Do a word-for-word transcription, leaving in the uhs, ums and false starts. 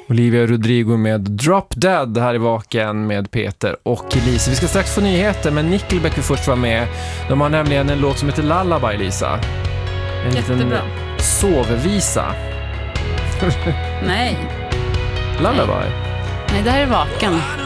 Olivia Rodrigo med Drop Dead här i Vaken med Peter och Lisa. Vi ska strax få nyheter, men Nickelback vill först vara med. De har nämligen en låt som heter Lullaby, Lisa. En Jättebra. liten sovvisa. Nej. Lullaby? Nej, det här är Vaken.